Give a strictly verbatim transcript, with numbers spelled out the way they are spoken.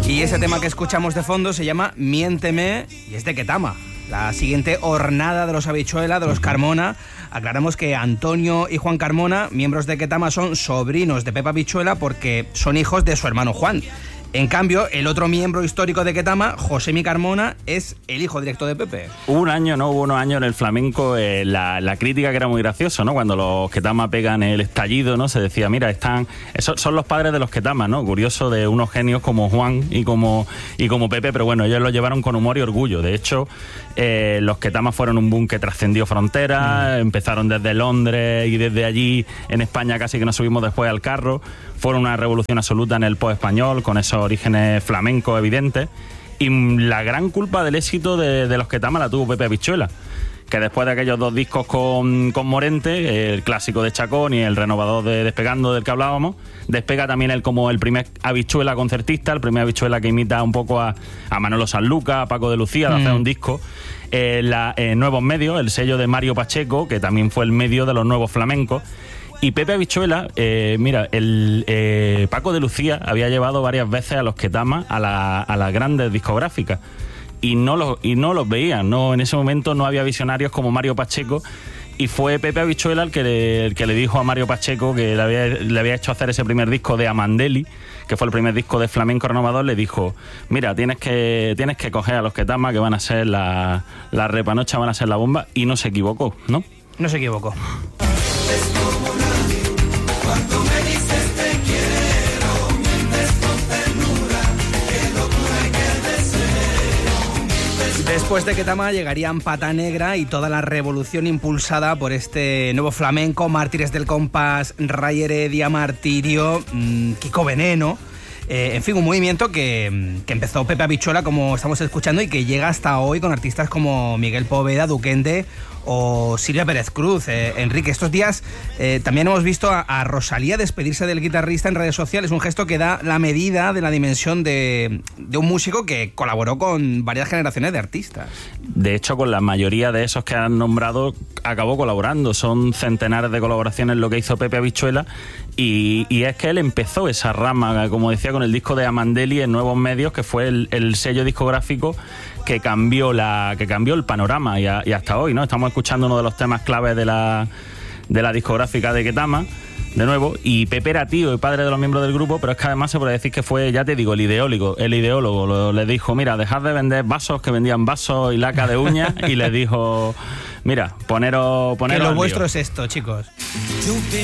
Y ese tema que escuchamos de fondo se llama Miénteme y es de Ketama. La siguiente hornada de los Habichuela, de los Carmona. Aclaramos que Antonio y Juan Carmona, miembros de Ketama, son sobrinos de Pepe Habichuela porque son hijos de su hermano Juan. En cambio, el otro miembro histórico de Ketama, Josemi Carmona, es el hijo directo de Pepe. Hubo un año, ¿no? Hubo unos años en el flamenco, eh, la, la crítica que era muy gracioso, ¿no? Cuando los Ketama pegan el estallido, ¿no? Se decía, mira, están... Esos son los padres de los Ketama, ¿no? Curioso de unos genios como Juan y como, y como Pepe, pero bueno, ellos lo llevaron con humor y orgullo. De hecho, eh, los Ketama fueron un boom que trascendió fronteras, mm. empezaron desde Londres y desde allí en España casi que nos subimos después al carro. Fueron una revolución absoluta en el pop español, con esos orígenes flamencos evidentes, y la gran culpa del éxito de, de los Ketama la tuvo Pepe Habichuela, que después de aquellos dos discos con, con Morente, el clásico de Chacón y el renovador de Despegando del que hablábamos, despega también él como el primer Habichuela concertista, el primer Habichuela que imita un poco a, a Manolo Sanlúcar, a Paco de Lucía, de mm. hacer un disco en eh, eh, Nuevos Medios, el sello de Mario Pacheco, que también fue el medio de los nuevos flamencos. Y Pepe Habichuela, eh, mira, el eh, Paco de Lucía había llevado varias veces a los Ketama a, la, a las grandes discográficas y no los y no los veían, no, en ese momento no había visionarios como Mario Pacheco, y fue Pepe Habichuela el que le, el que le dijo a Mario Pacheco, que le había, le había hecho hacer ese primer disco de Amandeli, que fue el primer disco de flamenco renovador, le dijo, mira, tienes que tienes que coger a los Ketama, que van a ser la, la repanocha, van a ser la bomba, y no se equivocó, ¿no? No se equivocó. Cuando me dices te quiero, mientes con ternura, qué locura y qué deseo. Después de Ketama llegarían Pata Negra y toda la revolución impulsada por este nuevo flamenco, Mártires del Compás, Ray Heredia, Martirio, mmm, Kiko Veneno. Eh, en fin, un movimiento que, que empezó Pepe Habichuela, como estamos escuchando, y que llega hasta hoy con artistas como Miguel Poveda, Duquende o Silvia Pérez Cruz. Eh, Enrique, estos días eh, también hemos visto a, a Rosalía despedirse del guitarrista en redes sociales, un gesto que da la medida de la dimensión de, de un músico que colaboró con varias generaciones de artistas. De hecho, con la mayoría de esos que han nombrado acabó colaborando. Son centenares de colaboraciones lo que hizo Pepe Habichuela, y, y es que él empezó esa rama, como decía, con el disco de Amandeli en Nuevos Medios, que fue el, el sello discográfico que cambió la que cambió el panorama, y, a, y hasta hoy, ¿no? Estamos escuchando uno de los temas claves de la de la discográfica de Ketama, de nuevo, y Pepe era tío y padre de los miembros del grupo, pero es que además se puede decir que fue, ya te digo, el ideólogo, el ideólogo, lo, le dijo, mira, dejad de vender vasos, que vendían vasos y laca de uñas, y le dijo, mira, poneros, poneros que lo al vuestro lío. es esto, chicos.